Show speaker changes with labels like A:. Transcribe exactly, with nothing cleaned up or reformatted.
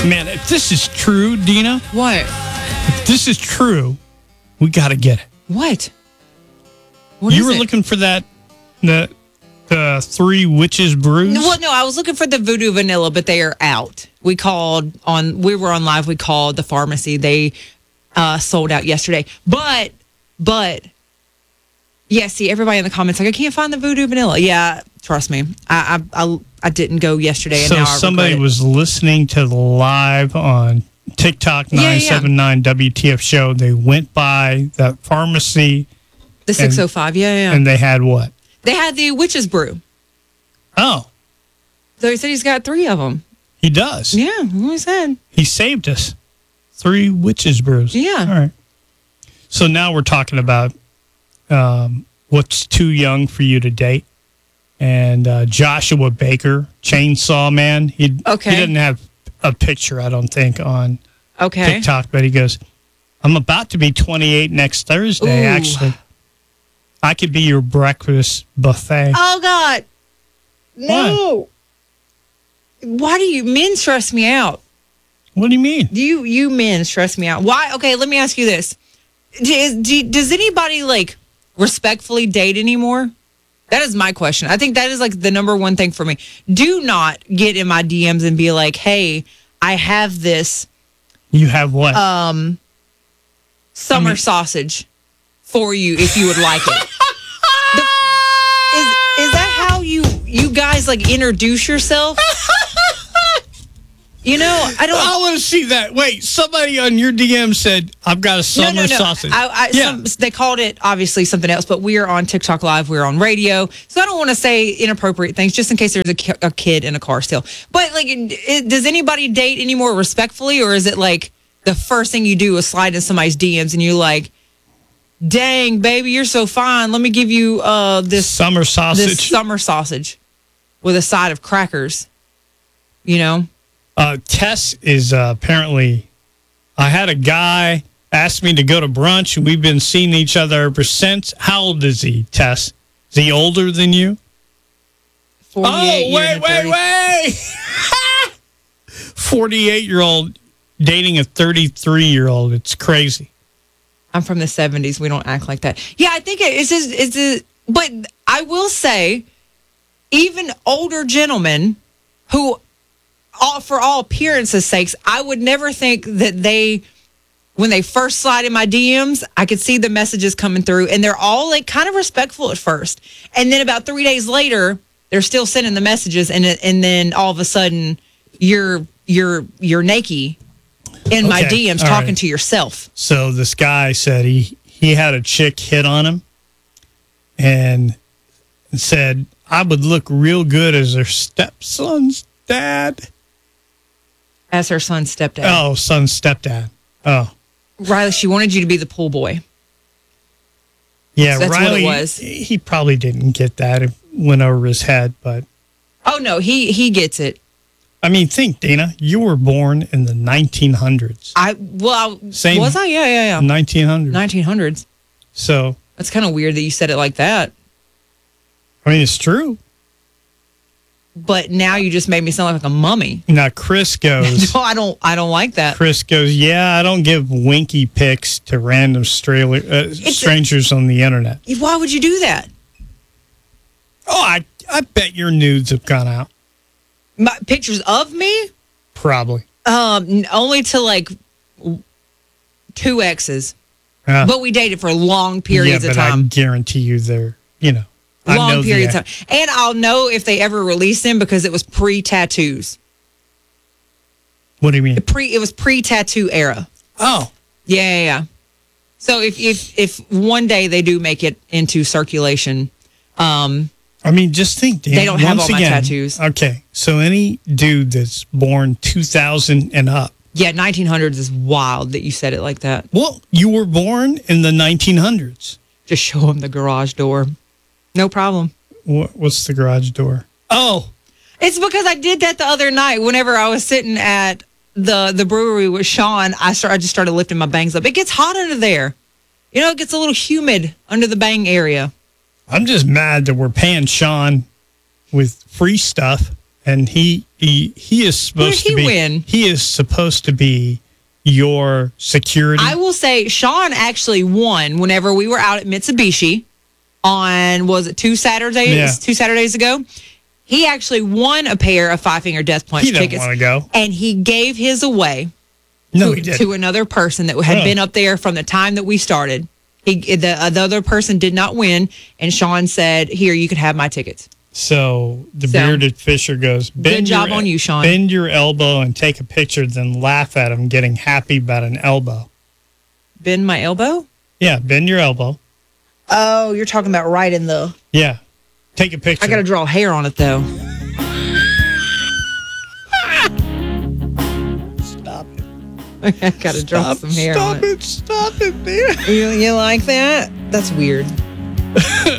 A: Man, if this is true, Dina,
B: What?
A: if this is true, we got to get it.
B: What? What
A: you
B: is
A: were
B: it?
A: looking for that, the, the Three Witches Brews?
B: Well, no, I was looking for the Voodoo Vanilla, but they are out. We called on, we were on live. We called the pharmacy. They uh, sold out yesterday. But, but, yeah, see, everybody in the comments like, I can't find the Voodoo Vanilla. Yeah, trust me. I I, I, I didn't go yesterday, and
A: so
B: now I
A: somebody
B: regret it.
A: was listening to the live on TikTok
B: Yeah, yeah.
A: nine seven nine W T F show. They went by that pharmacy
B: The six oh five, yeah, yeah.
A: and they had what?
B: They had the Witch's Brew.
A: Oh,
B: So he said he's got three of them.
A: he does.
B: Yeah, what he said.
A: He saved us. Three Witches Brews.
B: Yeah.
A: All right. So now we're talking about um, what's too young for you to date. And uh, Joshua Baker, Chainsaw Man. He,
B: Okay.
A: he didn't have a picture, I don't think, on
B: Okay.
A: TikTok, but he goes, I'm about to be twenty-eight next Thursday,
B: Ooh.
A: actually. I could be your breakfast buffet.
B: Oh, God. No. Why do you, men stress me out?
A: What do you mean?
B: You you men stress me out. Why? Okay, let me ask you this. Do, do, does anybody, like, respectfully date anymore? That is my question. I think that is, like, the number one thing for me. Do not get in my D Ms and be like, hey, I have this
A: You have what?
B: um, summer
A: I mean-
B: sausage for you if you would like it. The- is, is that how you, you guys, like, introduce yourself? You know, I don't...
A: I want to see that. Wait, somebody on your D M said, I've got a summer
B: no, no, no.
A: sausage.
B: I, I,
A: yeah.
B: some, they called it obviously something else, but we are on TikTok Live. We're on radio. So I don't want to say inappropriate things just in case there's a, ki- a kid in a car still. But like, it, it- does anybody date anymore respectfully, or is it like the first thing you do is slide in somebody's D Ms and you're like, dang, baby, you're so fine. Let me give you uh, this,
A: Summer sausage.
B: this summer sausage with a side of crackers, you know?
A: Uh, Tess is uh, apparently, I had a guy ask me to go to brunch, and we've been seeing each other ever since. How old is he, Tess? Is he older than you?
B: forty-eight
A: Oh, wait,
B: years
A: wait,
B: and
A: wait. forty-eight-year-old dating a thirty-three-year-old. It's crazy.
B: I'm from the seventies. We don't act like that. Yeah, I think it is. It's a, but I will say, even older gentlemen who, all for all appearances' sakes, I would never think that they, when they first slide in my D Ms, I could see the messages coming through, and they're all like kind of respectful at first, and then about three days later, they're still sending the messages, and it- and then all of a sudden, you're you're you're naked in my
A: Okay,
B: D Ms
A: all
B: talking
A: right.
B: to yourself.
A: So this guy said he, he had a chick hit on him and said, I would look real good as her stepson's dad.
B: As her son's stepdad.
A: Oh, son's stepdad. Oh.
B: Riley, she wanted you to be the pool boy.
A: Yeah,
B: That's what it
A: Riley,
B: was.
A: he probably didn't get that. It went over his head, but
B: Oh no, he he gets it.
A: I mean, think, Dana, you were born in the nineteen hundreds.
B: I well, I,
A: Same.
B: was I? Yeah, yeah, yeah.
A: nineteen hundreds.
B: nineteen hundreds.
A: So,
B: That's kind of weird that you said it like that.
A: I mean, it's true.
B: But now you just made me sound like a mummy.
A: Now, Chris goes,
B: No, I don't. I don't like that.
A: Chris goes, yeah, I don't give winky pics to random stra- uh, strangers on the internet.
B: Why would you do that?
A: Oh, I, I bet your nudes have gone out.
B: My, pictures of me,
A: Probably.
B: um, n- only to like w- two exes.
A: Uh,
B: But we dated for long periods
A: yeah,
B: of
A: but I
B: time.
A: guarantee you they're, you know. I know
B: Long
A: the-
B: periods of time. And I'll know if they ever release them because it was pre-tattoos.
A: What do you mean?
B: Pre, it was pre-tattoo era.
A: Oh.
B: Yeah, yeah, yeah. So if if if one day they do make it into circulation, um,
A: I mean, just think, Dan.
B: They don't have
A: once
B: all my
A: again,
B: tattoos.
A: Okay, so any dude that's born two thousand and up,
B: yeah, nineteen hundreds is wild that you said it like that.
A: well, you were born in the nineteen hundreds.
B: Just show them the garage door. No problem.
A: What, what's the garage door? Oh,
B: It's because I did that the other night. Whenever I was sitting at the the brewery with Sean, I start, I just started lifting my bangs up. It gets hot under there. You know, it gets a little humid under the bang area.
A: I'm just mad that we're paying Sean with free stuff and he he he is supposed
B: Who
A: to
B: did he
A: be.
B: win?
A: He is supposed to be your security.
B: I will say Sean actually won whenever we were out at Mitsubishi on, was it two Saturdays,
A: Yeah.
B: two Saturdays ago? He actually won a pair of Five Finger Death Punch
A: He doesn't
B: tickets.
A: wanna go.
B: And he gave his away
A: no,
B: to,
A: he didn't.
B: to another person that had
A: Oh.
B: been up there from the time that we started. He the, uh, the other person did not win, and Sean said, "Here, you can have my tickets."
A: So the
B: So,
A: bearded fisher goes, bend
B: job
A: your,
B: on you, Sean.
A: Bend your elbow and take a picture, then laugh at him getting happy about an elbow.
B: Bend my elbow?
A: Yeah, bend your elbow.
B: Oh, you're talking about right in the.
A: Yeah. Take a picture.
B: I got to draw hair on it though.
A: Stop it.
B: I got to draw
A: Stop,
B: some hair
A: stop
B: on it.
A: it. Stop it, man.
B: You, you like that? That's weird.